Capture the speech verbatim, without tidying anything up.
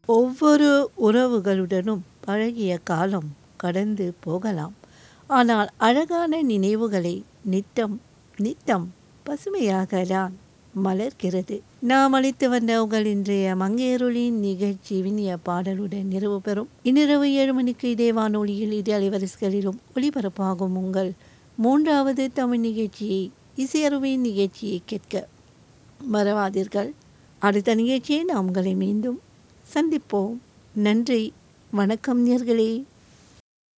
ஒவ்வொரு உறவுகளுடனும் பழகிய காலம் கடந்து போகலாம். ஆனால் அழகான நினைவுகளை நித்தம் நித்தம் பசுமையாகலாம் மலர்கிறது. நாம் அளித்து வந்த உங்கள் இன்றைய மங்கையருளின் நிகழ்ச்சி வினிய பாடலுடன் நிறைவு பெறும். இன்றிரவு ஏழு மணிக்கு இதே வானொலியில் இதே அலைவரிசைகளிலும் ஒளிபரப்பாகும் உங்கள் மூன்றாவது தமிழ் நிகழ்ச்சியை இசையருவின் நிகழ்ச்சியை கேட்க மறவாதீர்கள். அடுத்த நிகழ்ச்சியை நாம் உங்களை மீண்டும் சந்திப்போம். நன்றி, வணக்கம் நேயர்களே.